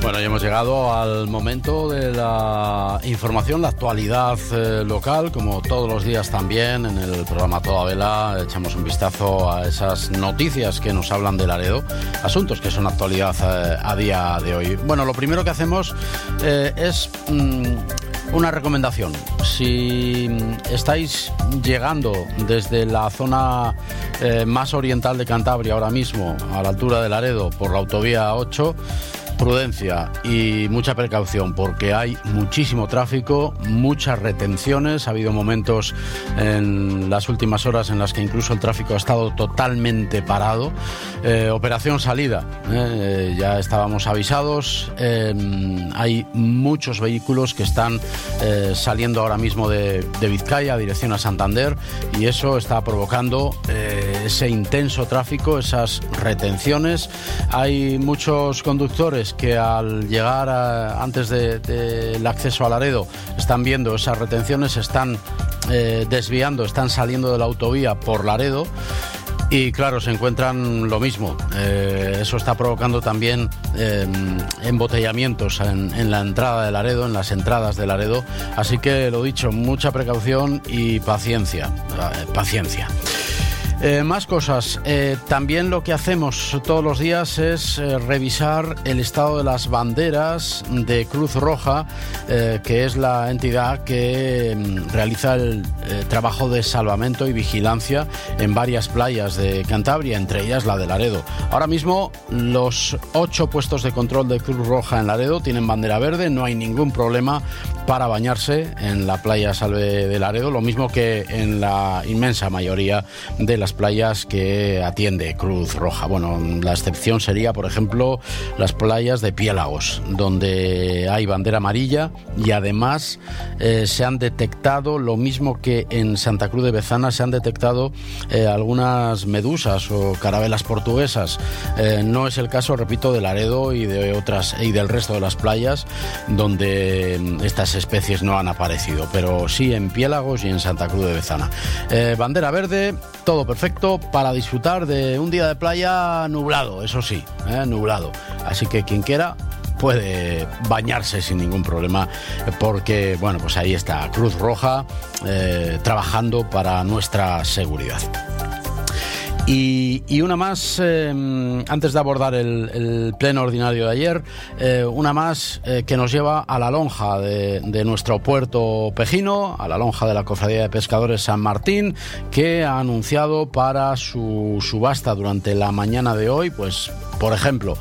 Bueno, ya hemos llegado al momento de la información, la actualidad local, como todos los días también en el programa Toda Vela echamos un vistazo a esas noticias que nos hablan de Laredo, asuntos que son actualidad a día de hoy. Bueno, lo primero que hacemos es una recomendación. Si estáis llegando desde la zona más oriental de Cantabria ahora mismo, a la altura de Laredo, por la autovía 8, prudencia y mucha precaución, porque hay muchísimo tráfico, muchas retenciones. Ha habido momentos en las últimas horas en las que incluso el tráfico ha estado totalmente parado. Operación salida, ya estábamos avisados. Hay muchos vehículos que están saliendo ahora mismo de Vizcaya, dirección a Santander, y eso está provocando ese intenso tráfico, esas retenciones. Hay muchos conductores que al llegar antes del acceso a Laredo están viendo esas retenciones, están desviando, están saliendo de la autovía por Laredo y claro, se encuentran lo mismo. Eso está provocando también embotellamientos en la entrada de Laredo, en las entradas de Laredo, así que lo dicho, mucha precaución y paciencia. Más cosas. También lo que hacemos todos los días es revisar el estado de las banderas de Cruz Roja, que es la entidad que realiza el trabajo de salvamento y vigilancia en varias playas de Cantabria, entre ellas la de Laredo. Ahora mismo los 8 puestos de control de Cruz Roja en Laredo tienen bandera verde, no hay ningún problema para bañarse en la playa Salve de Laredo, lo mismo que en la inmensa mayoría de las playas que atiende Cruz Roja. Bueno, la excepción sería, por ejemplo, las playas de Piélagos, donde hay bandera amarilla y además se han detectado, lo mismo que en Santa Cruz de Bezana, se han detectado algunas medusas o carabelas portuguesas. No es el caso, repito, de Laredo y de otras y del resto de las playas donde estas especies no han aparecido, pero sí en Piélagos y en Santa Cruz de Bezana. Bandera verde, todo perfecto para disfrutar de un día de playa nublado, eso sí, nublado. Así que quien quiera puede bañarse sin ningún problema, porque, bueno, pues ahí está Cruz Roja trabajando para nuestra seguridad. Y una más, antes de abordar el pleno ordinario de ayer, una más que nos lleva a la lonja de nuestro puerto pejino, a la lonja de la Cofradía de Pescadores San Martín, que ha anunciado para su subasta durante la mañana de hoy, pues, por ejemplo,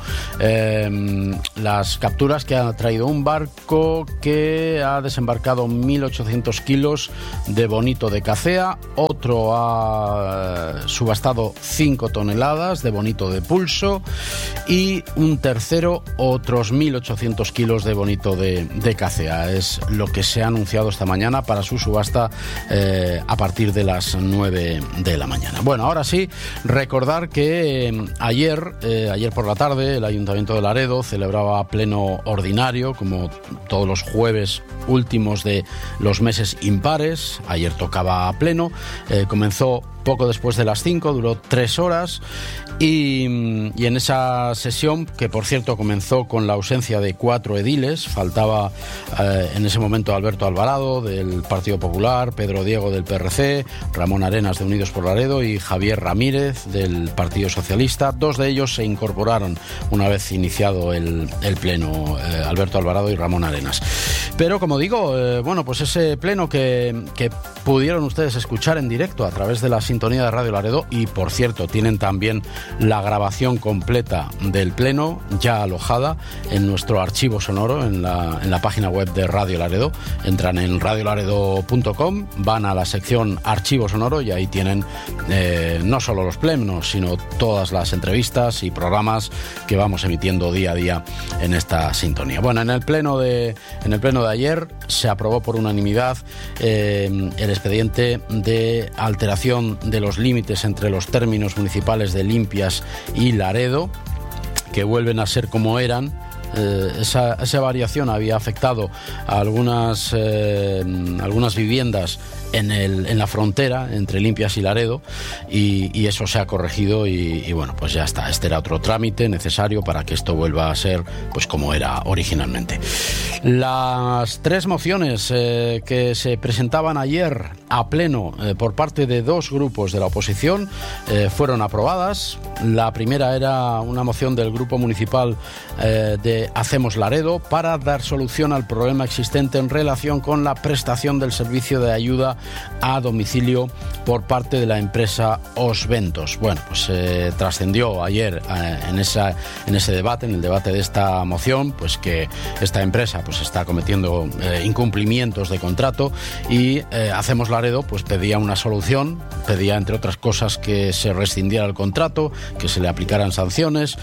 las capturas que ha traído un barco que ha desembarcado 1.800 kilos de bonito de cacea, otro ha subastado 5 toneladas de bonito de pulso y un tercero otros 1.800 kilos de bonito de cacea. Es lo que se ha anunciado esta mañana para su subasta a partir de las 9 de la mañana. Bueno, ahora sí, recordar que ayer por la tarde el Ayuntamiento de Laredo celebraba pleno ordinario, como todos los jueves últimos de los meses impares. Ayer tocaba pleno, comenzó poco después de las 5, duró 3 horas y en esa sesión, que por cierto comenzó con la ausencia de 4 ediles, faltaba en ese momento Alberto Alvarado del Partido Popular, Pedro Diego del PRC, Ramón Arenas de Unidos por Laredo y Javier Ramírez del Partido Socialista. 2 de ellos se incorporaron una vez iniciado el pleno, Alberto Alvarado y Ramón Arenas. Pero como digo, bueno, pues ese pleno que pudieron ustedes escuchar en directo a través de la sintonía de Radio Laredo, y por cierto tienen también la grabación completa del pleno ya alojada en nuestro archivo sonoro en la página web de Radio Laredo. Entran en radiolaredo.com, van a la sección archivo sonoro y ahí tienen no solo los plenos, sino todas las entrevistas y programas que vamos emitiendo día a día en esta sintonía. Bueno, en el pleno de ayer se aprobó por unanimidad el expediente de alteración de los límites entre los términos municipales de Limpias y Laredo, que vuelven a ser como eran esa variación había afectado a algunas viviendas en la frontera entre Limpias y Laredo, y eso se ha corregido y bueno, pues ya está. Este era otro trámite necesario para que esto vuelva a ser pues como era originalmente. Las 3 mociones que se presentaban ayer a pleno por parte de 2 grupos de la oposición fueron aprobadas. La primera era una moción del grupo municipal de Hacemos Laredo para dar solución al problema existente en relación con la prestación del servicio de ayuda a domicilio por parte de la empresa Osventos. Bueno, pues trascendió ayer en ese debate, en el debate de esta moción, pues que esta empresa pues está cometiendo incumplimientos de contrato, y Hacemos Laredo pues pedía una solución, pedía entre otras cosas que se rescindiera el contrato, que se le aplicaran sanciones,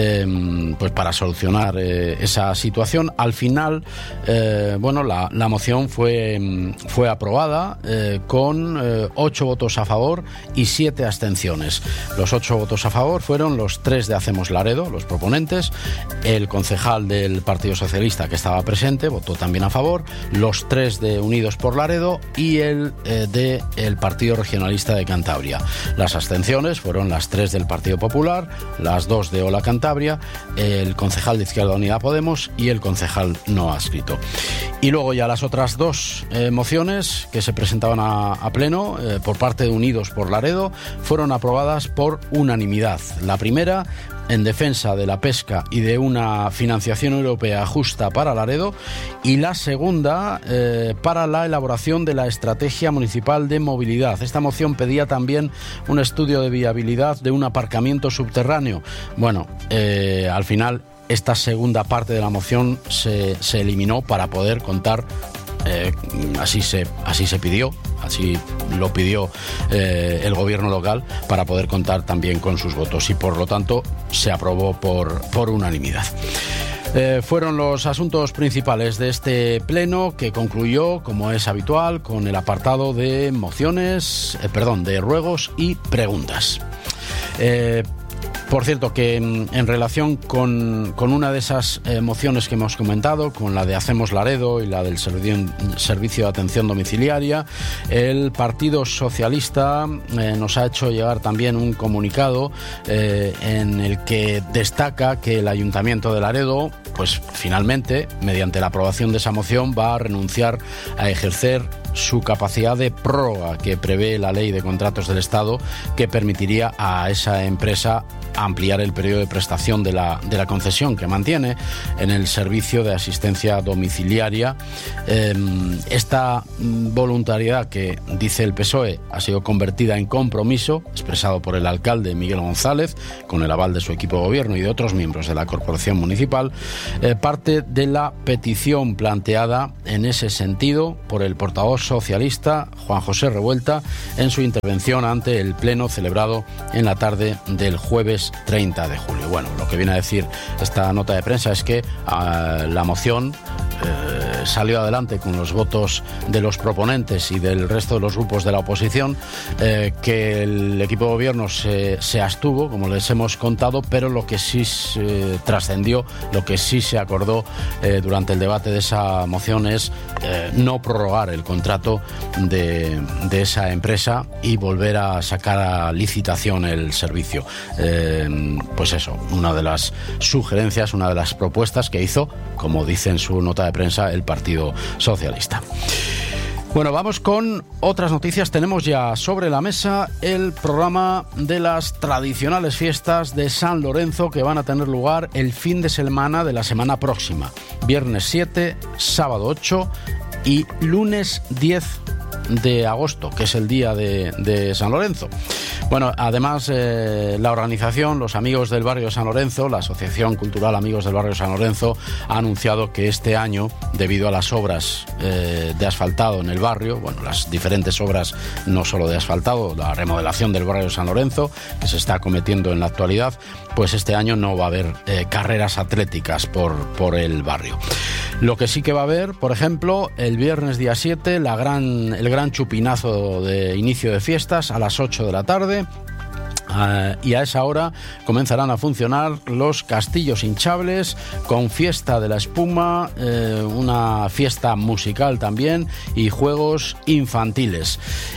pues para solucionar esa situación. Al final, bueno, la moción fue aprobada con 8 votos a favor y 7 abstenciones. Los 8 votos a favor fueron los 3 de Hacemos Laredo, los proponentes, el concejal del Partido Socialista que estaba presente votó también a favor, los 3 de Unidos por Laredo y el del Partido Regionalista de Cantabria. Las abstenciones fueron las 3 del Partido Popular, las 2 de Hola Cantabria, el concejal de Izquierda Unida Podemos y el concejal no adscrito. Y luego ya las otras 2 mociones que se presentaban a pleno por parte de Unidos por Laredo fueron aprobadas por unanimidad. La primera, en defensa de la pesca y de una financiación europea justa para Laredo, y la segunda para la elaboración de la estrategia municipal de movilidad. Esta moción pedía también un estudio de viabilidad de un aparcamiento subterráneo. Bueno, al final esta segunda parte de la moción se eliminó para poder contar, así se pidió, así lo pidió el gobierno local, para poder contar también con sus votos, y por lo tanto se aprobó por unanimidad. Fueron los asuntos principales de este pleno, que concluyó, como es habitual, con el apartado de de ruegos y preguntas. Por cierto, que en relación con una de esas mociones que hemos comentado, con la de Hacemos Laredo y la del servicio de atención domiciliaria, el Partido Socialista nos ha hecho llegar también un comunicado en el que destaca que el Ayuntamiento de Laredo, pues finalmente, mediante la aprobación de esa moción, va a renunciar a ejercer su capacidad de prórroga que prevé la Ley de Contratos del Estado, que permitiría a esa empresa ampliar el periodo de prestación de la concesión que mantiene en el servicio de asistencia domiciliaria. Esta voluntariedad, que dice el PSOE ha sido convertida en compromiso, expresado por el alcalde Miguel González, con el aval de su equipo de gobierno y de otros miembros de la corporación municipal, parte de la petición planteada en ese sentido por el portavoz socialista Juan José Revuelta en su intervención ante el pleno celebrado en la tarde del jueves 30 de julio. Bueno, lo que viene a decir esta nota de prensa es que la moción salió adelante con los votos de los proponentes y del resto de los grupos de la oposición, que el equipo de gobierno se abstuvo, como les hemos contado, pero lo que sí trascendió, lo que sí se acordó durante el debate de esa moción es no prorrogar el contrato de esa empresa y volver a sacar a licitación el servicio. Pues eso, una de las sugerencias, una de las propuestas que hizo, como dice en su nota de prensa, el Partido Socialista. Bueno, vamos con otras noticias. Tenemos ya sobre la mesa el programa de las tradicionales fiestas de San Lorenzo, que van a tener lugar el fin de semana de la semana próxima. Viernes 7, sábado 8 y lunes 10 de agosto, que es el día de San Lorenzo. Bueno, además la organización, los Amigos del Barrio de San Lorenzo, la Asociación Cultural Amigos del Barrio de San Lorenzo, ha anunciado que este año, debido a las obras de asfaltado en el barrio, bueno, las diferentes obras, no solo de asfaltado, la remodelación del barrio de San Lorenzo, que se está cometiendo en la actualidad, pues este año no va a haber carreras atléticas por el barrio. Lo que sí que va a haber, por ejemplo, el viernes día 7, el gran chupinazo de inicio de fiestas a las 8 de la tarde. Y a esa hora comenzarán a funcionar los castillos hinchables con fiesta de la espuma, una fiesta musical también y juegos infantiles.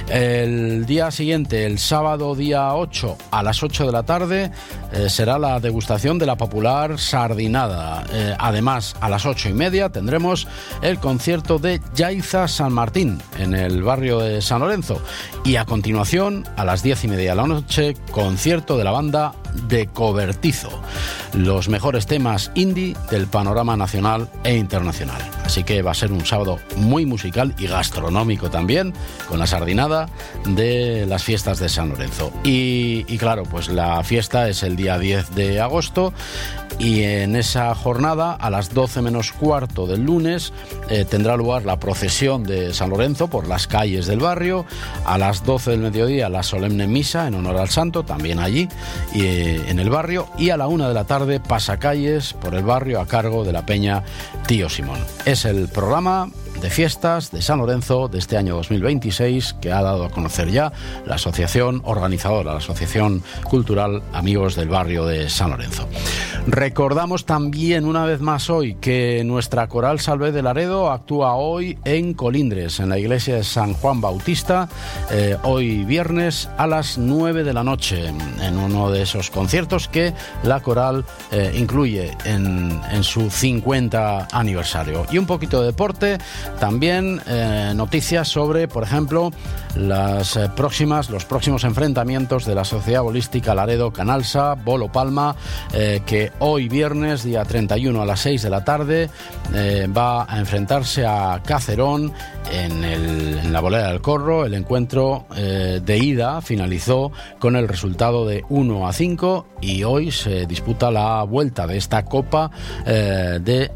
El día siguiente, el sábado día 8 a las 8 de la tarde, será la degustación de la popular sardinada. Además, a las 8:30 tendremos el concierto de Yaiza San Martín en el barrio de San Lorenzo. Y a continuación, a las 10:30 de la noche, concierto de la banda de Cobertizo, los mejores temas indie del panorama nacional e internacional. Así que va a ser un sábado muy musical y gastronómico también, con la sardinada de las fiestas de San Lorenzo. Y claro, pues la fiesta es el día 10 de agosto y en esa jornada, a las 12 menos cuarto del lunes, tendrá lugar la procesión de San Lorenzo por las calles del barrio. A las 12 del mediodía, la solemne misa en honor al santo, también allí en el barrio. Y a la 1 de la tarde, pasacalles por el barrio a cargo de la Peña Tío Simón. Es el programa de fiestas de San Lorenzo de este año 2026 que ha dado a conocer ya la asociación organizadora, la Asociación Cultural Amigos del Barrio de San Lorenzo. Recordamos también una vez más hoy que nuestra Coral Salvé de Laredo actúa hoy en Colindres, en la iglesia de San Juan Bautista, hoy viernes a las 9 de la noche, en uno de esos conciertos que la Coral incluye en su 50 aniversario. Y un poquito de deporte. También noticias sobre, por ejemplo, los próximos enfrentamientos de la Sociedad Bolística Laredo Canalsa, Bolo Palma, que hoy viernes, día 31 a las 6 de la tarde, va a enfrentarse a Cacerón en la Bolera del Corro. El encuentro de ida finalizó con el resultado de 1-5 y hoy se disputa la vuelta de esta Copa de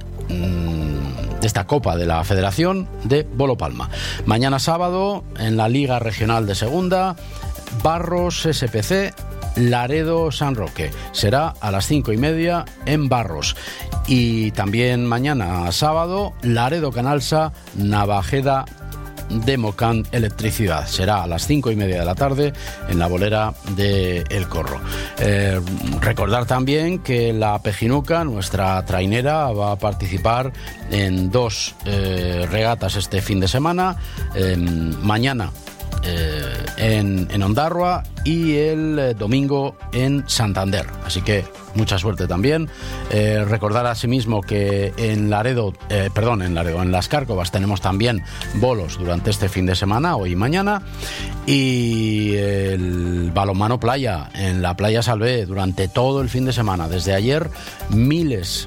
la Federación de Bolo Palma. Mañana sábado, en la Liga Regional de Segunda, Barros SPC Laredo San Roque. Será a las 5:30 en Barros. Y también mañana sábado, Laredo Canalsa Navajeda Democán Electricidad. Será a las 5:30 de la tarde en la bolera de El Corro. Recordar también que la Pejinuca, nuestra trainera, va a participar en 2 regatas este fin de semana. Mañana en Ondarroa y el domingo en Santander. Así que mucha suerte también. Recordar asimismo que en Las Cárcovas tenemos también bolos durante este fin de semana, hoy y mañana. Y el balonmano playa en la Playa Salvé durante todo el fin de semana. Desde ayer, miles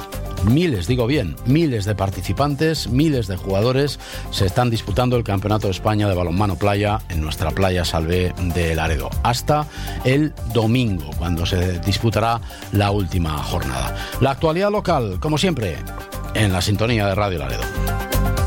de participantes, miles de jugadores se están disputando el Campeonato de España de Balonmano Playa en nuestra Playa Salvé de Laredo, hasta el domingo, cuando se disputará la última jornada. La actualidad local, como siempre, en la sintonía de Radio Laredo.